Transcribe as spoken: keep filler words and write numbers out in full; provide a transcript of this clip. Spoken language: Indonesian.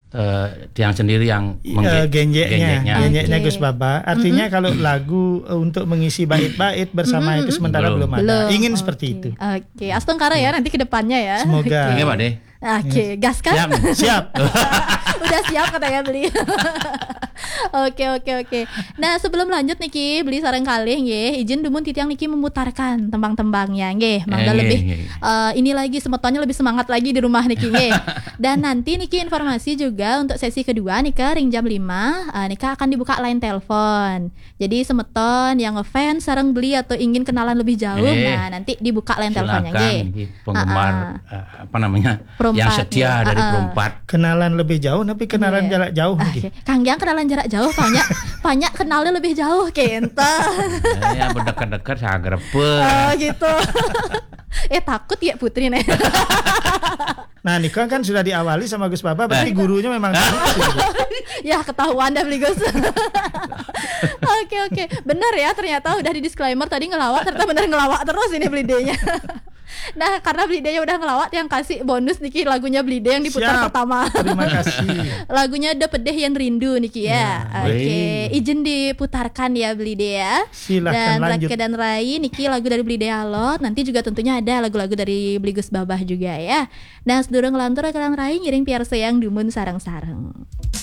uh, Tiang sendiri yang mengge- uh, genjeknya, genjeknya okay. Gus Baba. Artinya mm-hmm. kalau lagu uh, untuk mengisi bait-bait bersama mm-hmm. itu sementara belum, belum ada. Belum. Ingin okay. seperti itu. Oke, okay. Astungkara ya nanti kedepannya ya. Semoga. Oke, Pak De. Oke, gas kan? Siap. Siap. Udah siap katanya beli. Oke oke oke. Nah sebelum lanjut Niki beli sarang kalih nggih, izin dumun titiang Niki memutarkan tembang-tembangnya nggih. Mangga eh, lebih uh, ini lagi semetonnya lebih semangat lagi di rumah Niki nggih. Dan nanti Niki informasi juga untuk sesi kedua Nika ring jam lima uh, Nika akan dibuka line telepon. Jadi semeton yang ngefans sareng beli atau ingin kenalan lebih jauh, eh, nah nanti dibuka line teleponnya nggih. Penggemar uh, uh, apa namanya? Perumpat, yang setia ya. Dari uh, perumpat. Kenalan lebih jauh tapi kenalan yeah. jarak jauh okay. Kang Giang kenalan jarak jauh banyak banyak kenalnya lebih jauh kenta. Ya berdekat-dekat saya grepe. Oh gitu. Eh takut ya Putri nih. Nah Nika kan sudah diawali sama Gus Baba, berarti gurunya memang ya ketahuan dah beli Gus. Oke oke, benar ya ternyata udah di disclaimer tadi ngelawak, ternyata benar ngelawak terus ini beli D-nya. Nah karena Blide udah ngelawat yang kasih bonus Niki lagunya Blide yang diputar Siap, pertama. Terima kasih. Lagunya The Pedeh yang Rindu Niki ya. ya Oke, okay. Izin diputarkan ya Blide ya. Silahkan dan lanjut. Dan dan Rai Niki lagu dari Blide Alot. Nanti juga tentunya ada lagu-lagu dari Beli Gus Babah juga ya. Nah sedurung lantur kelang Rai ngiring piar sayang dumun sarang-sarang.